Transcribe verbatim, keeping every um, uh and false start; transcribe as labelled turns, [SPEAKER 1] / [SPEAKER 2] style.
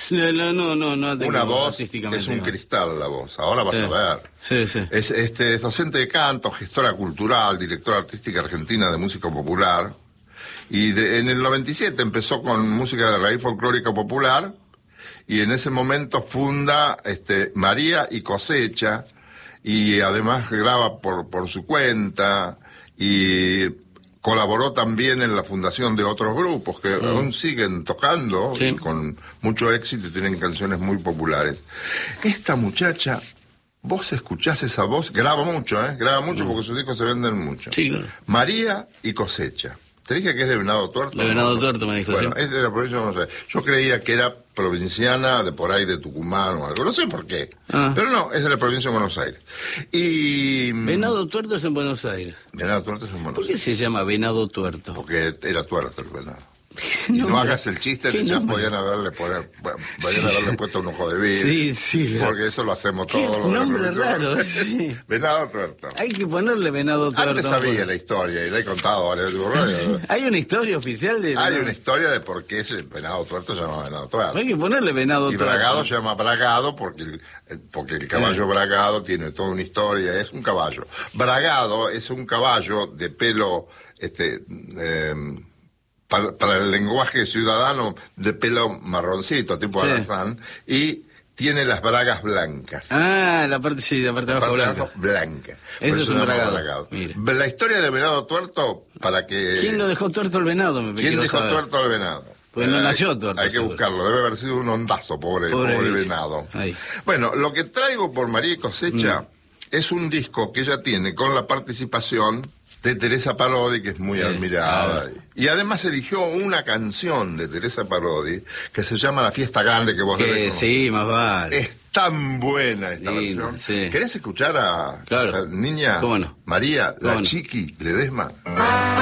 [SPEAKER 1] No, no, no, no, no tengo
[SPEAKER 2] Una voz
[SPEAKER 1] artísticamente,
[SPEAKER 2] es un
[SPEAKER 1] no.
[SPEAKER 2] cristal la voz, ahora vas
[SPEAKER 1] Sí.
[SPEAKER 2] a ver.
[SPEAKER 1] Sí, sí.
[SPEAKER 2] Es, este, es docente de canto, gestora cultural, directora artística argentina de música popular. Y de, en el noventa y siete empezó con música de raíz folclórica popular. Y en ese momento funda este, María y Cosecha. Y además graba por, por su cuenta. Y colaboró también en la fundación de otros grupos que mm. aún siguen tocando sí. y con mucho éxito y tienen canciones muy populares. Esta muchacha, vos escuchás esa voz, graba mucho, ¿eh? Graba mucho mm. porque sus discos se venden mucho.
[SPEAKER 1] Sí, claro.
[SPEAKER 2] María y Cosecha. Te dije que es de Venado Tuerto.
[SPEAKER 1] De Venado ¿no? Tuerto me dijo.
[SPEAKER 2] Bueno,
[SPEAKER 1] sí.
[SPEAKER 2] es de la provincia de Buenos Aires. Yo creía que era provinciana de por ahí de Tucumán o algo. No sé por qué. Ah. Pero no, es de la provincia de Buenos Aires. Y...
[SPEAKER 1] Venado Tuerto es en Buenos Aires.
[SPEAKER 2] Venado Tuerto es en Buenos
[SPEAKER 1] ¿Por qué
[SPEAKER 2] Aires?
[SPEAKER 1] se llama Venado Tuerto?
[SPEAKER 2] Porque era tuerto el venado. Y no, no hagas el chiste de ya podían haberle, poner, podían sí, haberle puesto un ojo de vidrio.
[SPEAKER 1] Sí, sí.
[SPEAKER 2] Porque eso lo hacemos todos.
[SPEAKER 1] Qué nombre raro, sí.
[SPEAKER 2] Venado Tuerto.
[SPEAKER 1] Hay que ponerle Venado Tuerto.
[SPEAKER 2] Antes sabía la historia y la he contado varias veces.
[SPEAKER 1] ¿Hay una historia oficial de
[SPEAKER 2] Hay una historia de por qué ese Venado Tuerto se llama Venado Tuerto.
[SPEAKER 1] Hay que ponerle Venado
[SPEAKER 2] y
[SPEAKER 1] Tuerto.
[SPEAKER 2] Y Bragado se llama Bragado porque el, porque el caballo eh. Bragado tiene toda una historia, es un caballo. Bragado es un caballo de pelo, este... Eh, Para, para el lenguaje ciudadano de pelo marroncito, tipo sí. alazán, y tiene las bragas blancas.
[SPEAKER 1] Ah, la parte, sí, la parte de abajo blanca.
[SPEAKER 2] Abajo blanca.
[SPEAKER 1] Eso, eso es un bragado.
[SPEAKER 2] bragado. La historia de Venado Tuerto, para que...
[SPEAKER 1] ¿Quién lo dejó tuerto el venado? Me
[SPEAKER 2] ¿Quién dejó
[SPEAKER 1] saber.
[SPEAKER 2] tuerto el venado?
[SPEAKER 1] Pues no
[SPEAKER 2] eh,
[SPEAKER 1] nació tuerto.
[SPEAKER 2] Hay que
[SPEAKER 1] seguro.
[SPEAKER 2] buscarlo, debe haber sido un ondazo, pobre, pobre, pobre venado.
[SPEAKER 1] Ahí.
[SPEAKER 2] Bueno, lo que traigo por María y Cosecha mm. es un disco que ella tiene con la participación de Teresa Parodi, que es muy sí, admirada. Claro. Y además eligió una canción de Teresa Parodi que se llama La Fiesta Grande, que vos debes conocer.
[SPEAKER 1] Sí, más vale.
[SPEAKER 2] Es tan buena esta
[SPEAKER 1] sí,
[SPEAKER 2] versión.
[SPEAKER 1] Sí.
[SPEAKER 2] ¿Querés escuchar a
[SPEAKER 1] claro.
[SPEAKER 2] esta niña
[SPEAKER 1] ¿Cómo no?
[SPEAKER 2] María,
[SPEAKER 1] ¿Cómo
[SPEAKER 2] la
[SPEAKER 1] no?
[SPEAKER 2] Chiqui Ledesma?